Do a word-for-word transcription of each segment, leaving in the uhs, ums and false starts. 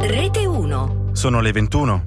Rete uno. Sono le ventuno.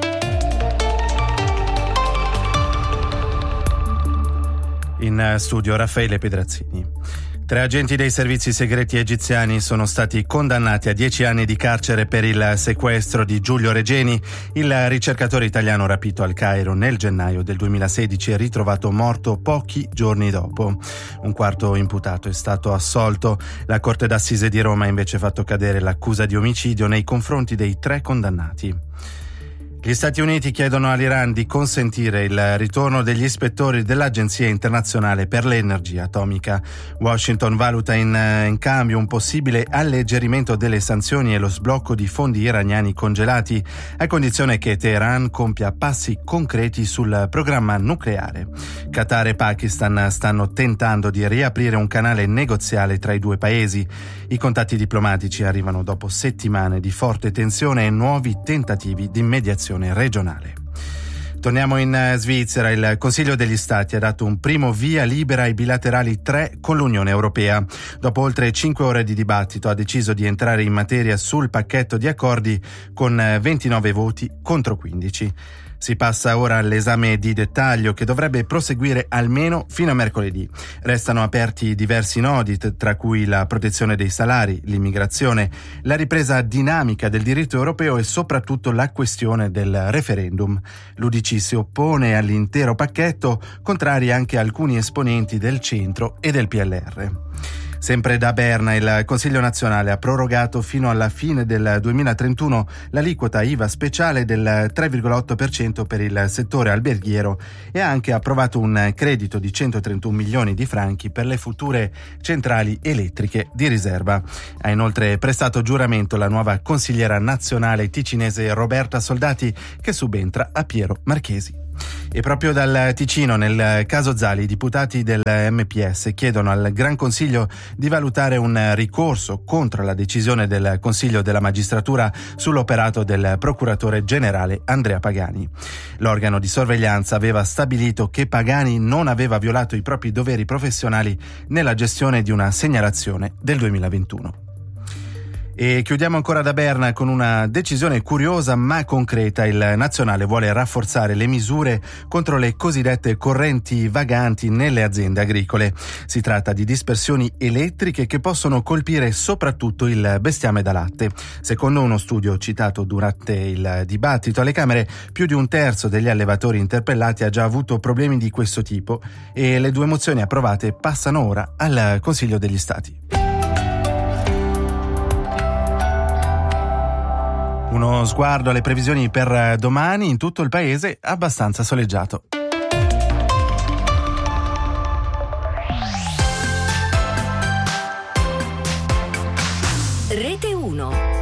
In studio Raffaele Pedrazzini. Tre agenti dei servizi segreti egiziani sono stati condannati a dieci anni di carcere per il sequestro di Giulio Regeni, il ricercatore italiano rapito al Cairo nel gennaio del duemilasedici e ritrovato morto pochi giorni dopo. Un quarto imputato è stato assolto. La Corte d'Assise di Roma ha invece fatto cadere l'accusa di omicidio nei confronti dei tre condannati. Gli Stati Uniti chiedono all'Iran di consentire il ritorno degli ispettori dell'Agenzia internazionale per l'energia atomica. Washington valuta in, in cambio un possibile alleggerimento delle sanzioni e lo sblocco di fondi iraniani congelati, a condizione che Teheran compia passi concreti sul programma nucleare. Qatar e Pakistan stanno tentando di riaprire un canale negoziale tra i due paesi. I contatti diplomatici arrivano dopo settimane di forte tensione e nuovi tentativi di mediazione regionale. Torniamo in Svizzera. Il Consiglio degli Stati ha dato un primo via libera ai bilaterali tre con l'Unione Europea. Dopo oltre cinque ore di dibattito ha deciso di entrare in materia sul pacchetto di accordi con ventinove voti contro quindici. Si passa ora all'esame di dettaglio che dovrebbe proseguire almeno fino a mercoledì. Restano aperti diversi nodi, tra cui la protezione dei salari, l'immigrazione, la ripresa dinamica del diritto europeo e soprattutto la questione del referendum. L'U D C si oppone all'intero pacchetto, contrari anche alcuni esponenti del centro e del P L R. Sempre da Berna, il Consiglio nazionale ha prorogato fino alla fine del duemilatrentuno l'aliquota I V A speciale del tre virgola otto per cento per il settore alberghiero e ha anche approvato un credito di centotrentuno milioni di franchi per le future centrali elettriche di riserva. Ha inoltre prestato giuramento la nuova consigliera nazionale ticinese Roberta Soldati, che subentra a Piero Marchesi. E proprio dal Ticino, nel caso Zali, i deputati del M P S chiedono al Gran Consiglio di valutare un ricorso contro la decisione del Consiglio della Magistratura sull'operato del procuratore generale Andrea Pagani. L'organo di sorveglianza aveva stabilito che Pagani non aveva violato i propri doveri professionali nella gestione di una segnalazione del duemilaventuno. E chiudiamo ancora da Berna con una decisione curiosa ma concreta. Il Nazionale vuole rafforzare le misure contro le cosiddette correnti vaganti nelle aziende agricole. Si tratta di dispersioni elettriche che possono colpire soprattutto il bestiame da latte. Secondo uno studio citato durante il dibattito alle Camere, più di un terzo degli allevatori interpellati ha già avuto problemi di questo tipo e le due mozioni approvate passano ora al Consiglio degli Stati. Uno sguardo alle previsioni per domani: in tutto il paese abbastanza soleggiato. Rete uno.